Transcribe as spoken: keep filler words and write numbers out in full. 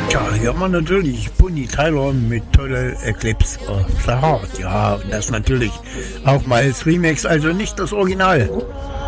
Tja, hier haben wir natürlich Bonnie Tyler mit Total Eclipse of the Heart. Ja, und das natürlich auch mal als Remix, also nicht das Original.